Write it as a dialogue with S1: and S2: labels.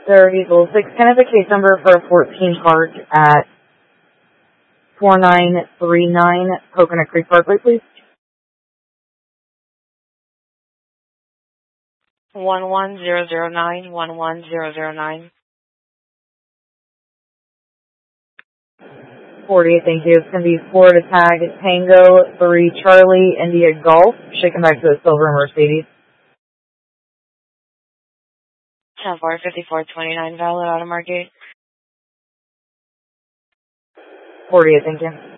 S1: Sir Eagle 6, can I have a case number for a 14 park at 4939 Coconut Creek Parkway, please?
S2: 11009, 11009.
S1: 48, thank you. It's going to be Florida Tag Tango 3 Charlie India Golf. Shaking back to the silver Mercedes.
S2: 10-4, 5429, valid auto market.
S1: 48, thank you.